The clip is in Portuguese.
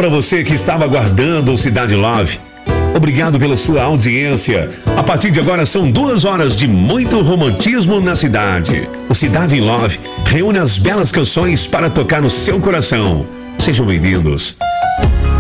para você que estava aguardando o Cidade Love. Obrigado pela sua audiência. A partir de agora são 2 horas de muito romantismo na cidade. O Cidade Love reúne as belas canções para tocar no seu coração. Sejam bem-vindos.